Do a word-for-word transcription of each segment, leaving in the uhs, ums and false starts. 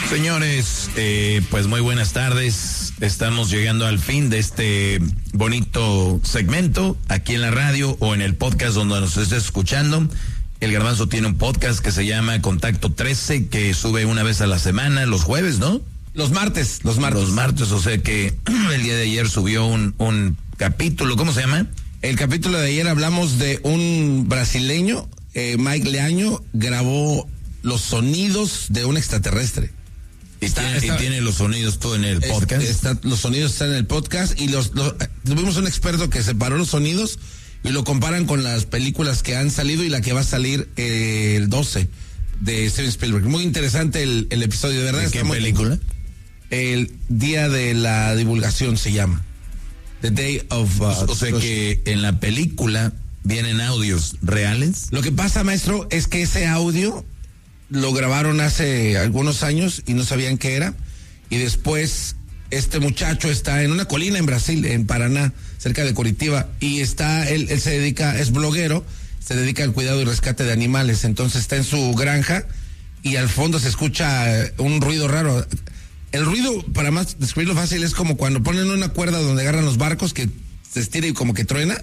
Señores, eh, pues muy buenas tardes. Estamos llegando al fin de este bonito segmento aquí en la radio o en el podcast donde nos estés escuchando. El Garbanzo tiene un podcast que se llama Contacto trece, que sube una vez a la semana, los jueves, ¿no? Los martes, los martes. Los martes, o sea que el día de ayer subió un, un capítulo, ¿cómo se llama? El capítulo de ayer hablamos de un brasileño, eh, Mike Leaño, grabó los sonidos de un extraterrestre. Y, está, tiene, está, y tiene los sonidos todo en el podcast. Está, los sonidos están en el podcast y los, los tuvimos un experto que separó los sonidos y lo comparan con las películas que han salido y la que va a salir eh, el doce de Steven Spielberg. Muy interesante el, el episodio, de verdad. ¿De qué película? El día de la divulgación se llama. The Day of... Uh, o sea que en la película vienen audios reales. Lo que pasa, maestro, es que ese audio lo grabaron hace algunos años y no sabían qué era. Y después este muchacho está en una colina en Brasil, en Paraná, cerca de Curitiba, y está, él, él se dedica, es bloguero, se dedica al cuidado y rescate de animales. Entonces está en su granja y al fondo se escucha un ruido raro. El ruido, para más describirlo fácil, es como cuando ponen una cuerda donde agarran los barcos que se estira y como que truena.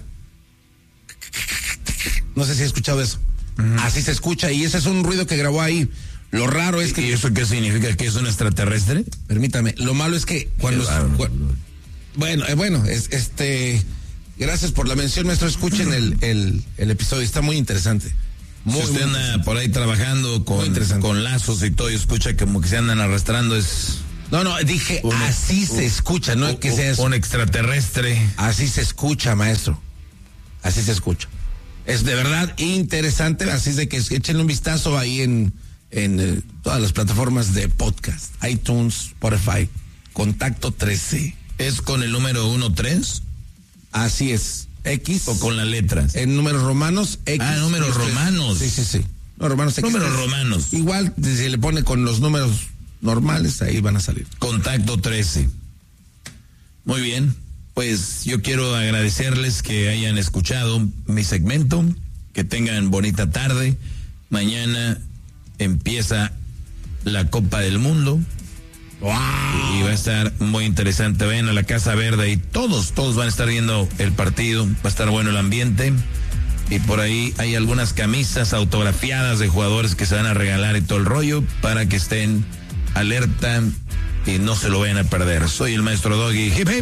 No sé si he escuchado eso. Uh-huh. Así se escucha, y ese es un ruido que grabó ahí. Lo raro es que... ¿Y eso qué significa? ¿Que es un extraterrestre? Permítame, lo malo es que cuando... Raro, cu- bueno, eh, bueno, es, este... Gracias por la mención, maestro. Escuchen el, el, el episodio, está muy interesante. Muy, si usted muy anda por ahí trabajando con, con lazos y todo y escucha como que se andan arrastrando, es... No, no, dije, un, así un, se escucha, no un, es que sea eso. Un extraterrestre. Así se escucha, maestro. Así se escucha. Es de verdad interesante, así es de que échenle un vistazo ahí en, en eh, todas las plataformas de podcast, iTunes, Spotify, Contacto trece. ¿Es con el número uno tres? Así es, X. ¿O con las letras? En números romanos, X. Ah, números romanos. Sí, sí, sí. No, romanos, X. Números romanos. Igual, si se le pone con los números normales, ahí van a salir. Contacto trece. Muy bien. Pues yo quiero agradecerles que hayan escuchado mi segmento, que tengan bonita tarde. Mañana empieza la Copa del Mundo. ¡Wow! Y va a estar muy interesante. Vayan a la Casa Verde y todos, todos van a estar viendo el partido. Va a estar bueno el ambiente. Y por ahí hay algunas camisas autografiadas de jugadores que se van a regalar y todo el rollo para que estén alerta y no se lo vayan a perder. Soy el maestro Doggy. Hip, hip.